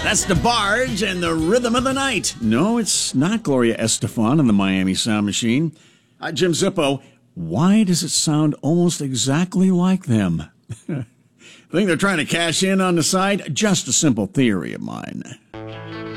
That's DeBarge and the Rhythm of the Night. No, it's not Gloria Estefan and the Miami Sound Machine. Jim Zippo, why does it sound almost exactly like them? Think they're trying to cash in on the side? Just a simple theory of mine.